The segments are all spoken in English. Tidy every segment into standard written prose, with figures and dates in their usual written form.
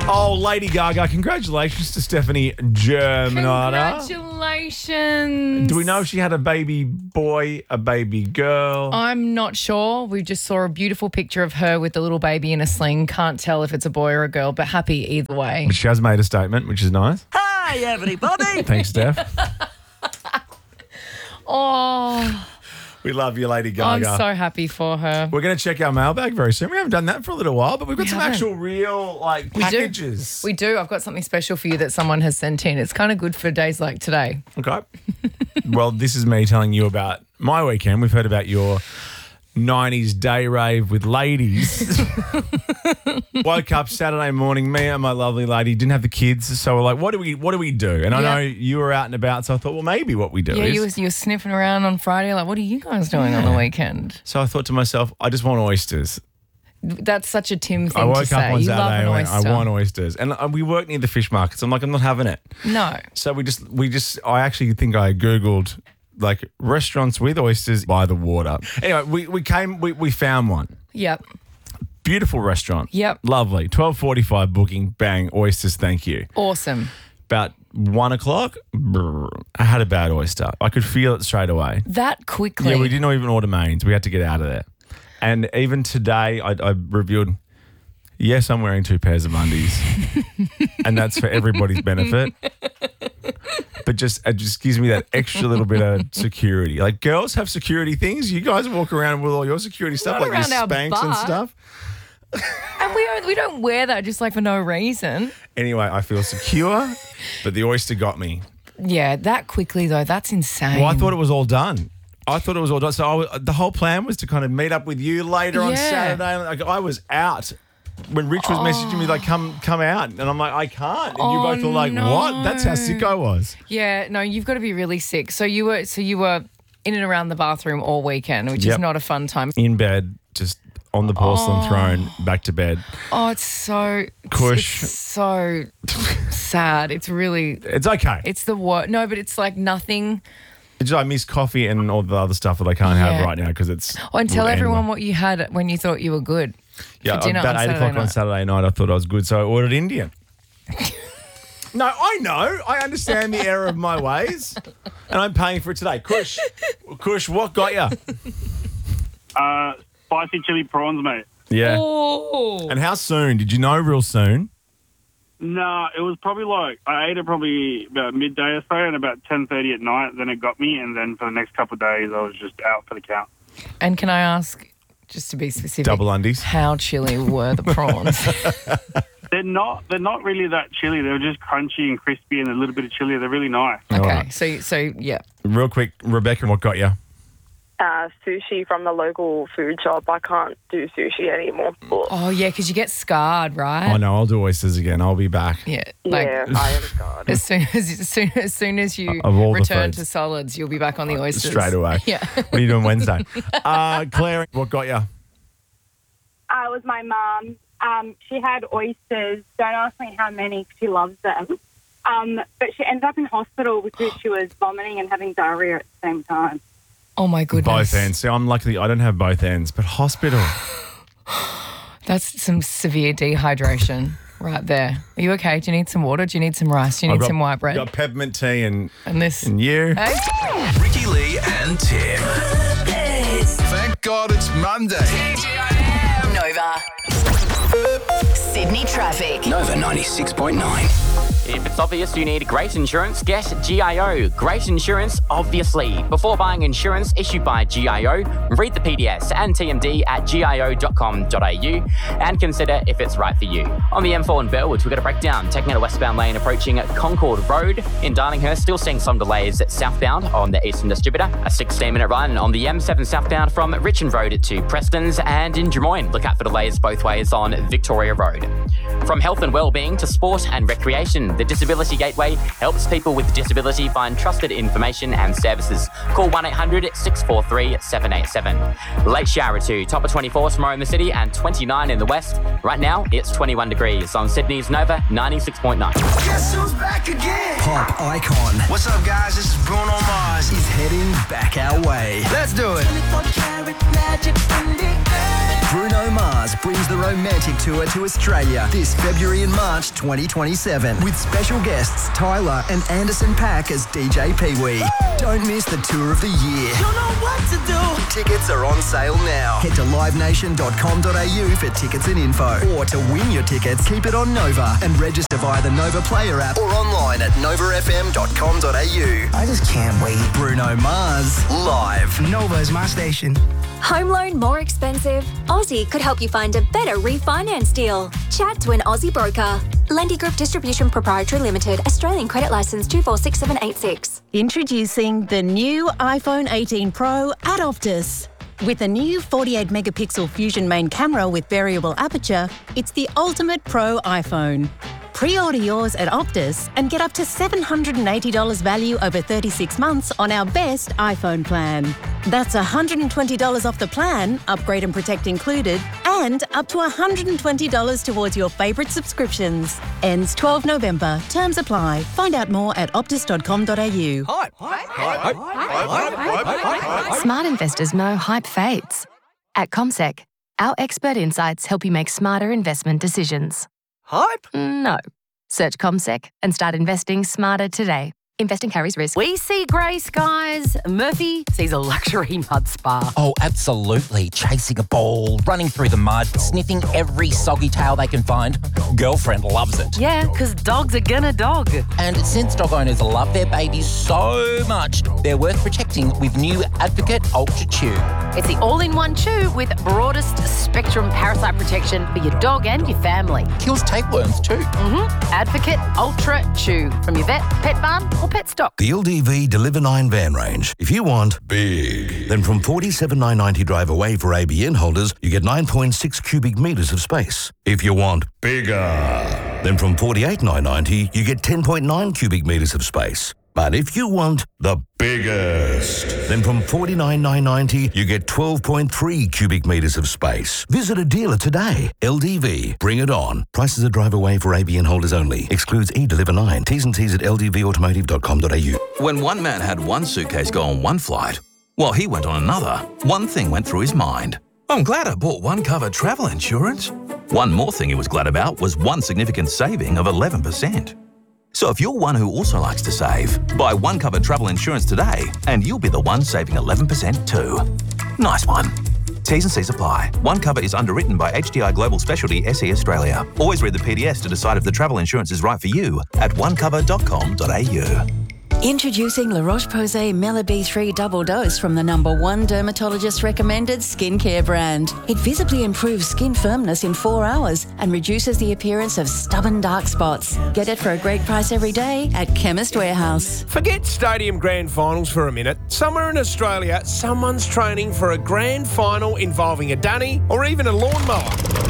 Oh, Lady Gaga, congratulations to Stephanie Germanotta. Congratulations. Do we know if she had a baby boy, a baby girl? I'm not sure. We just saw a beautiful picture of her with the little baby in a sling. Can't tell if it's a boy or a girl, but happy either way. But she has made a statement, which is nice. Hi, everybody. Thanks, Steph. Oh, We love you, Lady Gaga. I'm so happy for her. We're going to check our mailbag very soon. We haven't done that for a little while, but we've got some haven't. actual real packages. We do. I've got something special for you that someone has sent in. It's kind of good for days like today. Okay. Well, this is me telling you about my weekend. We've heard about your 90s day rave with ladies. Woke up Saturday morning, me and my lovely lady didn't have the kids, so we're like, what do we do? And I know you were out and about, so I thought, well, maybe what we do is... you were sniffing around on Friday like, what are you guys doing on the weekend? So I thought to myself, I just want oysters. That's such a Tim thing I woke to say. up on You love Saturday an and went, oyster. I want oysters. And we work near the fish market, so I'm like, I'm not having it. No. So I actually think I Googled like restaurants with oysters by the water. Anyway, we found one. Yep. Beautiful restaurant. Yep. Lovely. 12:45 booking. Bang. Oysters. Thank you. Awesome. About 1 o'clock, I had a bad oyster. I could feel it straight away. That quickly. Yeah, we didn't even order mains. We had to get out of there. And even today, I reviewed, yes, I'm wearing 2 pairs of undies. And that's for everybody's benefit. But it just gives me that extra little bit of security. Like, girls have security things. You guys walk around with all your security stuff, Not like your around our Spanx and butt. stuff. And we don't wear that just like for no reason. Anyway, I feel secure, but the oyster got me. Yeah, that quickly though, that's insane. Well, I thought it was all done. So the whole plan was to kind of meet up with you later on Saturday. Like, I was out when Rich was messaging me like, come out. And I'm like, I can't. And you both were like, what? That's how sick I was. Yeah, no, you've got to be really sick. So you were in and around the bathroom all weekend, which is not a fun time. In bed, just on the porcelain throne, back to bed. Oh, it's so Cush. It's so sad. It's okay. It's the worst. No, but it's like nothing. I miss coffee and all the other stuff that I can't have right now because it's... Oh, and tell everyone what you had when you thought you were good. Yeah, for dinner about on 8 Saturday o'clock night. on Saturday night, I thought I was good, so I ordered Indian. No, I know. I understand the error of my ways, and I'm paying for it today. Kush, what got you? Spicy chili prawns, mate. Yeah. Oh. And how soon? Did you know real soon? No, it was probably I ate it probably about midday or so, and about 10:30 at night, then it got me, and then for the next couple of days, I was just out for the count. And can I ask, just to be specific, double undies? How chilly were the prawns? They're not really that chilly. They're just crunchy and crispy and a little bit of chili. They're really nice. Okay, right. so yeah. Real quick, Rebecca, what got you? Sushi from the local food shop. I can't do sushi anymore. Oh, yeah, because you get scarred, right? Oh, no, I'll do oysters again. I'll be back. Yeah. Yeah, I am scarred. As soon as you Of all the return foods. to solids, you'll be back on the oysters. Straight away. Yeah. What are you doing Wednesday? Claire, what got you? It was my mum. She had oysters. Don't ask me how many, 'cause she loves them. But she ended up in hospital because she was vomiting and having diarrhea at the same time. Oh, my goodness. Both ends. See, I'm lucky I don't have both ends, but hospital. That's some severe dehydration right there. Are you okay? Do you need some water? Do you need some rice? Do you need some white bread? Got peppermint tea and this. And you. Hey? Ricky Lee and Tim. Thank God it's Monday. Nova. Sydney traffic. Nova 96.9. If it's obvious you need great insurance, get GIO. Great insurance, obviously. Before buying insurance issued by GIO, read the PDS and TMD at gio.com.au and consider if it's right for you. On the M4 in Burwood, we've got a breakdown taking out a westbound lane approaching Concord Road. In Darlinghurst, still seeing some delays southbound on the Eastern Distributor. A 16-minute run on the M7 southbound from Richmond Road to Preston's, and in Drummoyne, look out for delays both ways on Victoria Road. From health and wellbeing to sport and recreation, the Disability Gateway helps people with disability find trusted information and services. Call 1-800-643-787. Late shower to top of 24 tomorrow in the city and 29 in the west. Right now, it's 21 degrees on Sydney's Nova 96.9. Guess who's back again? Pop icon. What's up, guys? This is Bruno Mars. He's heading back our way. Let's do it. 24 karat magic in the air. Bruno Mars brings the Romantic Tour to Australia this February and March 2027 with special guests Tyler and Anderson .Paak as DJ Pee-wee. Don't miss the tour of the year. Don't know what to do. Tickets are on sale now. Head to livenation.com.au for tickets and info. Or to win your tickets, keep it on Nova and register via the Nova Player app or online at novafm.com.au. I just can't wait. Bruno Mars, live. Nova's my station. Home loan more expensive? Aussie could help you find a better refinance deal. Chat to an Aussie broker. Lendy Group Distribution Proprietary Limited, Australian Credit Licence 246786. Introducing the new iPhone 18 Pro at Optus. With a new 48 megapixel Fusion main camera with variable aperture, it's the ultimate pro iPhone. Pre-order yours at Optus and get up to $780 value over 36 months on our best iPhone plan. That's $120 off the plan, upgrade and protect included, and up to $120 towards your favourite subscriptions. Ends 12 November. Terms apply. Find out more at optus.com.au. Smart investors know hype fades. At CommSec, our expert insights help you make smarter investment decisions. Hype? No. Search CommSec and start investing smarter today. Investing carries risk. We see grey skies. Murphy sees a luxury mud spa. Oh, absolutely. Chasing a ball, running through the mud, sniffing every soggy tail they can find. Girlfriend loves it. Yeah, because dogs are gonna dog. And since dog owners love their babies so much, they're worth protecting with new Advocate Ultra Chew. It's the all-in-one chew with broadest spectrum parasite protection for your dog and your family. Kills tapeworms too. Advocate Ultra Chew from your vet, pet barn or pet stock. The LDV Deliver 9 van range. If you want big, then from $47,990 drive away for ABN holders, you get 9.6 cubic metres of space. If you want bigger, then from $48,990 you get 10.9 cubic metres of space. But if you want the biggest, then from $49,990 you get 12.3 cubic metres of space. Visit a dealer today. LDV, bring it on. Prices are drive away for ABN holders only. Excludes eDeliver 9. T's and C's at ldvautomotive.com.au. When one man had one suitcase go on one flight, while he went on another, one thing went through his mind. I'm glad I bought One Cover travel insurance. One more thing he was glad about was one significant saving of 11%. So if you're one who also likes to save, buy One Cover travel insurance today and you'll be the one saving 11% too. Nice one. T's and C's apply. One Cover is underwritten by HDI Global Specialty SE Australia. Always read the PDS to decide if the travel insurance is right for you at onecover.com.au. Introducing La Roche-Posay Mela B3 Double Dose from the #1 dermatologist recommended skincare brand. It visibly improves skin firmness in 4 hours and reduces the appearance of stubborn dark spots. Get it for a great price every day at Chemist Warehouse. Forget stadium grand finals for a minute. Somewhere in Australia, someone's training for a grand final involving a dunny or even a lawnmower.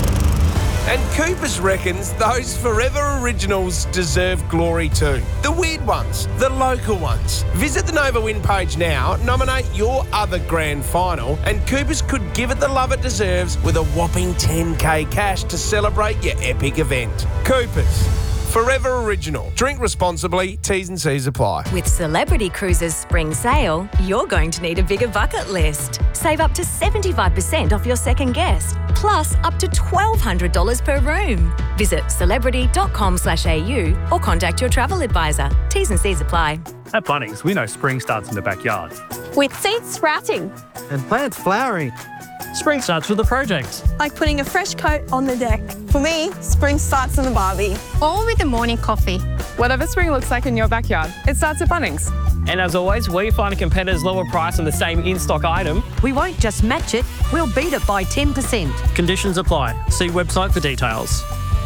And Coopers reckons those Forever Originals deserve glory too. The weird ones, the local ones. Visit the Nova Win page now, nominate your other grand final, and Coopers could give it the love it deserves with a whopping $10,000 cash to celebrate your epic event. Coopers, Forever Original. Drink responsibly. T's and C's apply. With Celebrity Cruises Spring Sale, you're going to need a bigger bucket list. Save up to 75% off your second guest, plus up to $1,200 per room. Visit celebrity.com.au or contact your travel advisor. T's and C's apply. At Bunnings, we know spring starts in the backyard. With seeds sprouting. And plants flowering. Spring starts with a project. Like putting a fresh coat on the deck. For me, spring starts in the barbie. Or with a morning coffee. Whatever spring looks like in your backyard, it starts at Bunnings. And as always, where you find a competitor's lower price on the same in-stock item, we won't just match it, we'll beat it by 10%. Conditions apply. See website for details.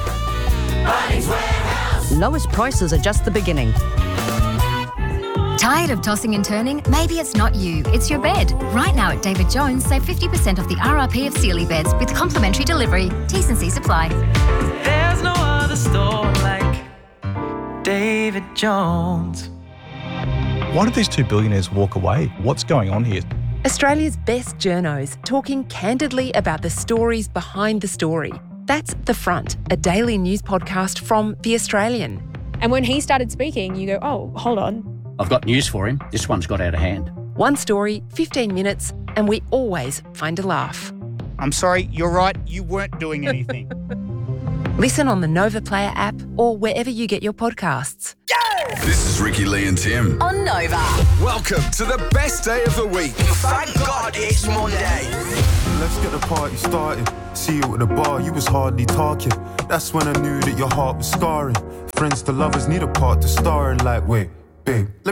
Bunnings Warehouse. Lowest prices are just the beginning. Tired of tossing and turning? Maybe it's not you, it's your bed. Right now at David Jones, save 50% off the RRP of Sealy beds with complimentary delivery. T's and C's apply. There's no other store like David Jones. Why did these two billionaires walk away? What's going on here? Australia's best journos talking candidly about the stories behind the story. That's The Front, a daily news podcast from The Australian. And when he started speaking, you go, oh, hold on. I've got news for him. This one's got out of hand. One story, 15 minutes, and we always find a laugh. I'm sorry, you're right, you weren't doing anything. Listen on the Nova Player app or wherever you get your podcasts. This is Ricky Lee and Tim On Nova. Welcome to the best day of the week. Thank God it's Monday. Let's get the party started. See you at the bar, you was hardly talking. That's when I knew that your heart was scarring. Friends to lovers need a part to star in, like, wait, babe.